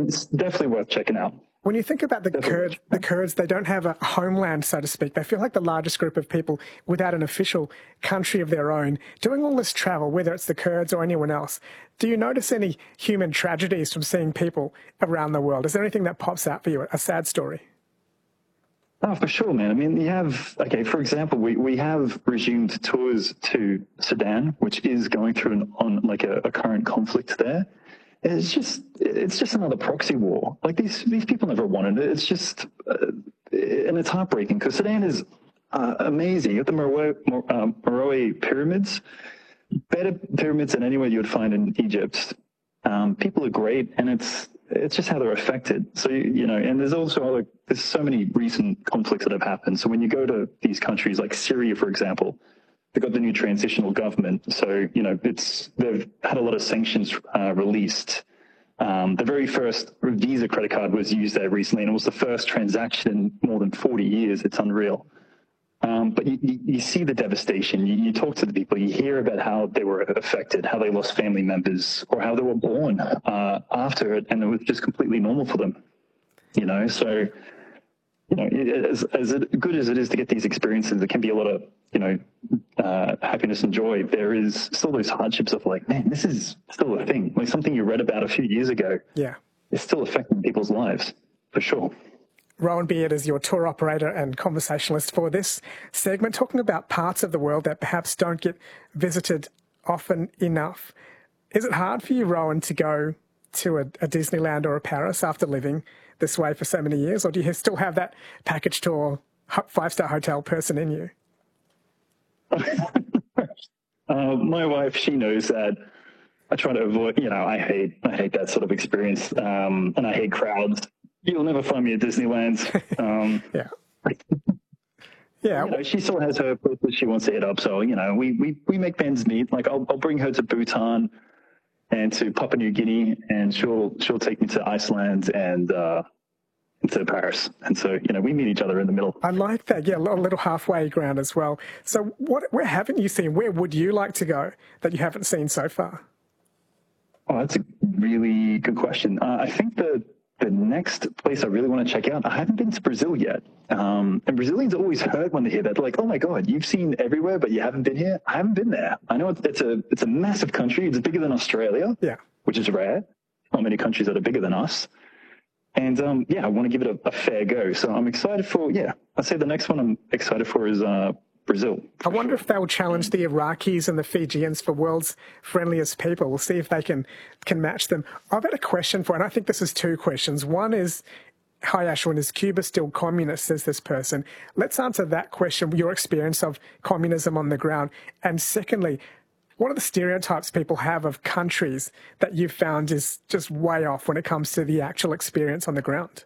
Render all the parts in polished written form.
it's definitely worth checking out. When you think about the Kurds, they don't have a homeland, so to speak. They feel like the largest group of people without an official country of their own, doing all this travel, whether it's the Kurds or anyone else. Do you notice any human tragedies from seeing people around the world? Is there anything that pops out for you, a sad story? Oh, for sure, man. I mean, for example, we have resumed tours to Sudan, which is going through a current conflict there. It's just another proxy war. Like these people never wanted it. It's just, and it's heartbreaking because Sudan is amazing. You have the Meroe pyramids, better pyramids than anywhere you would find in Egypt. People are great, and it's just how they're affected. So, and there's also there's so many recent conflicts that have happened. So when you go to these countries like Syria, for example, they've got the new transitional government. So, they've had a lot of sanctions released. The very first Visa credit card was used there recently, and it was the first transaction in more than 40 years. It's unreal. But you see the devastation. You talk to the people. You hear about how they were affected, how they lost family members, or how they were born after it, and it was just completely normal for them. So, as good as it is to get these experiences, there can be a lot of, happiness and joy. There is still those hardships of like, man, this is still a thing. Like something you read about a few years ago. Yeah. It's still affecting people's lives, for sure. Rowan Beard is your tour operator and conversationalist for this segment, talking about parts of the world that perhaps don't get visited often enough. Is it hard for you, Rowan, to go to a Disneyland or a Paris after living this way for so many years, or do you still have that package tour, five-star hotel person in you? My wife, she knows that I try to avoid, I hate that sort of experience, and I hate crowds. You'll never find me at Disneyland. Yeah. Yeah. She still has her places she wants to hit up. So, we make ends meet. Like I'll bring her to Bhutan and to Papua New Guinea, and she'll take me to Iceland and to Paris. And so, we meet each other in the middle. I like that. Yeah, a little halfway ground as well. So where haven't you seen? Where would you like to go that you haven't seen so far? Oh, that's a really good question. I think the next place I really want to check out, I haven't been to Brazil yet. And Brazilians always heard when they hear that, they're like, oh my God, you've seen everywhere, but you haven't been here? I haven't been there. I know it's a massive country. It's bigger than Australia, yeah, which is rare. Not many countries that are bigger than us. And I want to give it a fair go. So I'm excited for, I'd say the next one I'm excited for is Brazil. I wonder if they'll challenge the Iraqis and the Fijians for world's friendliest people. We'll see if they can match them. I've got a question for, and I think this is two questions. One is, hi Ashwin, is Cuba still communist, says this person. Let's answer that question, your experience of communism on the ground. And secondly, what are the stereotypes people have of countries that you've found is just way off when it comes to the actual experience on the ground?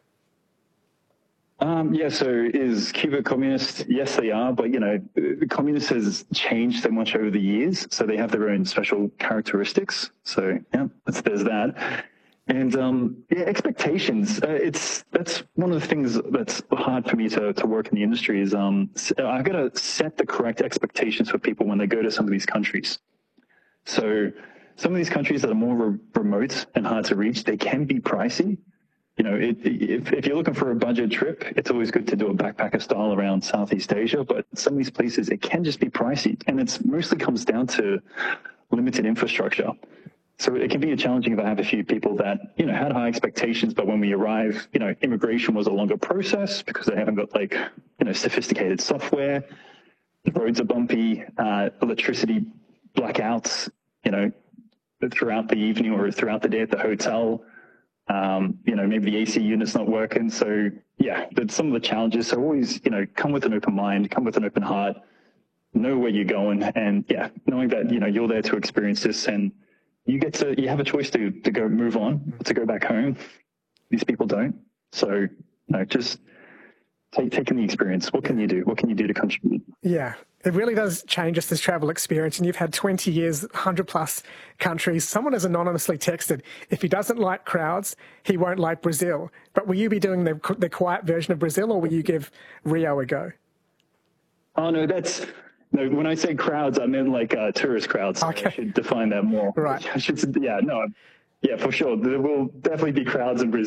So is Cuba communist? Yes, they are. But, the communist has changed so much over the years. So they have their own special characteristics. So, there's that. And, expectations. That's one of the things that's hard for me to work in the industry is I've got to set the correct expectations for people when they go to some of these countries. So some of these countries that are more remote and hard to reach, they can be pricey. If you're looking for a budget trip, it's always good to do a backpacker style around Southeast Asia. But some of these places, it can just be pricey. And it mostly comes down to limited infrastructure. So it can be challenging if I have a few people that, had high expectations. But when we arrive, immigration was a longer process because they haven't got sophisticated software. The roads are bumpy, electricity blackouts, throughout the evening or throughout the day at the hotel. Maybe the AC unit's not working. So that's some of the challenges. So always, come with an open mind, come with an open heart, know where you're going. And knowing that, you're there to experience this and you have a choice to go move on, to go back home. These people don't. So just taking the experience. What can you do? What can you do to contribute? Yeah. It really does change us, this travel experience. And you've had 20 years, 100 plus countries. Someone has anonymously texted, if he doesn't like crowds, he won't like Brazil. But will you be doing the quiet version of Brazil, or will you give Rio a go? Oh, no, when I say crowds, I mean tourist crowds. So okay. I should define that more. Right. For sure. There will definitely be crowds in Brazil.